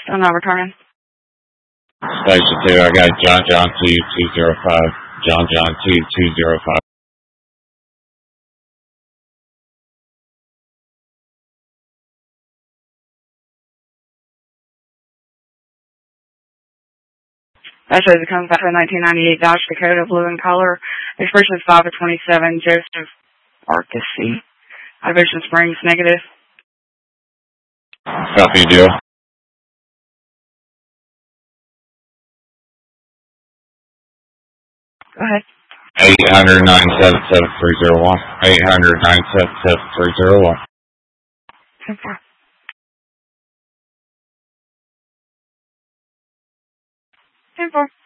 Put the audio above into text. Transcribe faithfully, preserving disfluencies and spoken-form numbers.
Still not returning. Station two, I got John John two two zero five. John John two two zero five. That shows it comes back to a nineteen ninety-eight Dodge Dakota, blue in color. Expression is five of twenty-seven, Joseph Arcasy. Elevation Springs, negative. Copy deal. Go ahead. eight hundred nine seven seven three zero one. eight hundred nine seven seven three zero one. ten four. ten four.